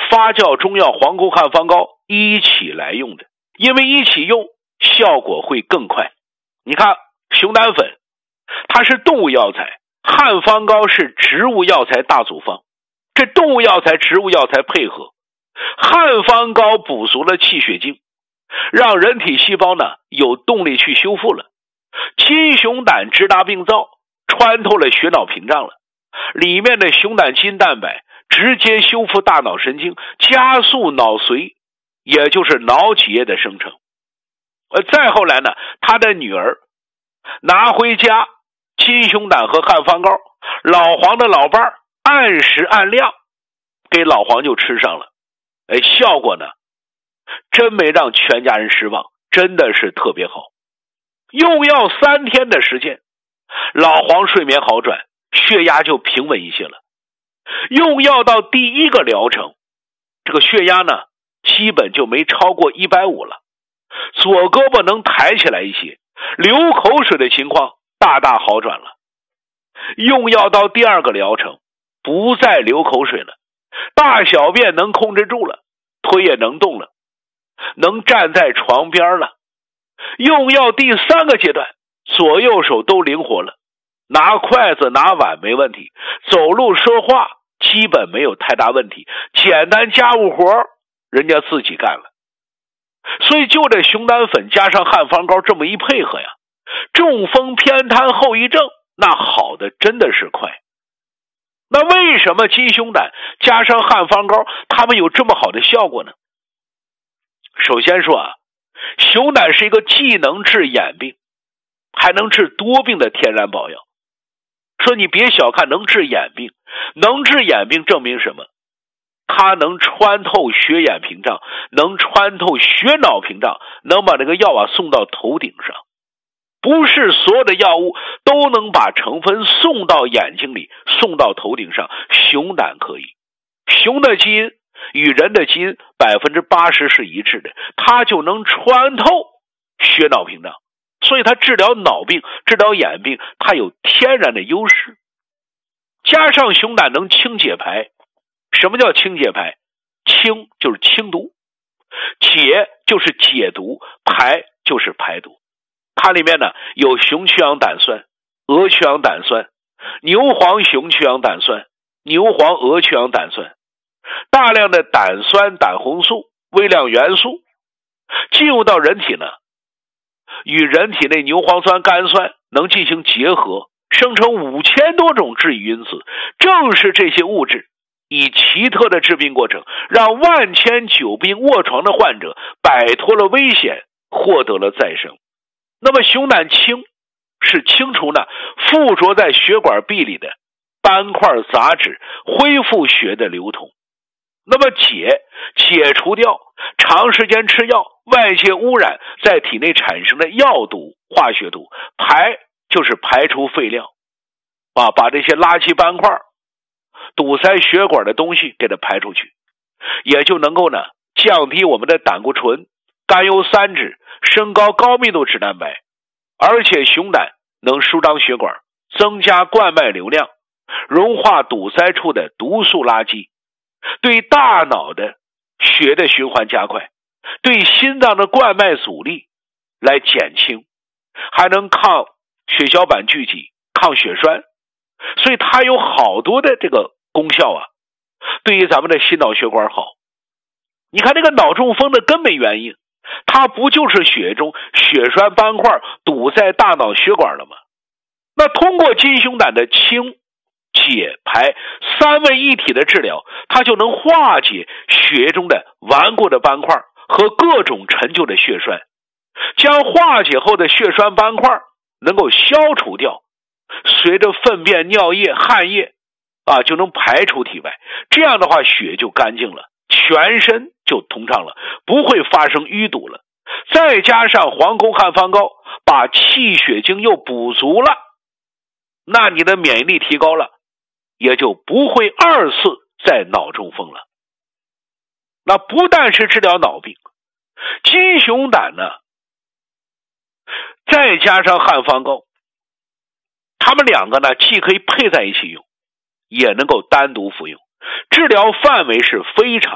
发酵中药黄沟汉方膏一起来用的，因为一起用效果会更快。你看熊胆粉它是动物药材，汉方膏是植物药材大组方，这动物药材植物药材配合，汉方膏补足了气血精，让人体细胞呢有动力去修复了。金熊胆直达病灶，穿透了血脑屏障了，里面的熊胆基因蛋白直接修复大脑神经，加速脑髓，也就是脑脊液的生成。再后来呢，他的女儿拿回家金熊胆和汉方膏，老黄的老伴按时按量给老黄就吃上了，效果呢真没让全家人失望，真的是特别好。用药3天的时间，老黄睡眠好转，血压就平稳一些了。用药到第1个疗程，这个血压呢基本就没超过150了，左胳膊能抬起来一些，流口水的情况大大好转了。用药到第2个疗程，不再流口水了，大小便能控制住了，腿也能动了，能站在床边了。用药第3个阶段，左右手都灵活了，拿筷子拿碗没问题，走路说话基本没有太大问题，简单家务活人家自己干了。所以就这熊胆粉加上汉方膏这么一配合呀，中风偏瘫后遗症那好的真的是快。那为什么金熊胆加上汉方膏它们有这么好的效果呢？首先说啊，熊胆是一个既能治眼病还能治多病的天然宝药。说你别小看能治眼病，能治眼病证明什么？它能穿透血眼屏障，能穿透血脑屏障，能把这个药送到头顶上。不是所有的药物都能把成分送到眼睛里，送到头顶上，熊胆可以。熊的基因与人的基因80%是一致的，它就能穿透血脑屏障，所以它治疗脑病治疗眼病它有天然的优势。加上熊胆能清解排。什么叫清解排？清就是清毒，解就是解毒，排就是排毒。它里面呢有熊曲氧胆酸、鹅曲氧胆酸、牛黄熊曲氧胆酸、牛黄鹅曲氧胆酸，大量的胆酸、胆红素、微量元素进入到人体呢，与人体内牛磺酸、甘酸能进行结合，生成5000多种致异因子。正是这些物质以奇特的治病过程，让万千久病卧床的患者摆脱了危险，获得了再生。那么熊胆清是清除呢附着在血管壁里的斑块杂质，恢复血的流通。那么解除掉长时间吃药外界污染在体内产生的药毒化学毒，排就是排除废料把这些垃圾斑块堵塞血管的东西给它排出去，也就能够呢降低我们的胆固醇、甘油三酯，升高高密度脂蛋白。而且熊胆能舒张血管，增加灌脉流量，融化堵塞处的毒素垃圾，对大脑的血的循环加快，对心脏的灌脉阻力来减轻，还能抗血小板聚集，抗血栓。所以它有好多的这个功效啊，对于咱们的心脑血管好。你看这个脑中风的根本原因，它不就是血中血栓斑块堵在大脑血管了吗？那通过金熊胆的清解排三位一体的治疗，它就能化解血中的顽固的斑块和各种陈旧的血栓，将化解后的血栓斑块能够消除掉，随着粪便、尿液、汗液就能排出体外。这样的话血就干净了，全身就通畅了，不会发生淤堵了。再加上黄沟汉方膏把气血精又补足了，那你的免疫力提高了，也就不会2次再脑中风了。那不但是治疗脑病，金熊胆呢再加上汉方膏，他们两个呢既可以配在一起用，也能够单独服用，治疗范围是非常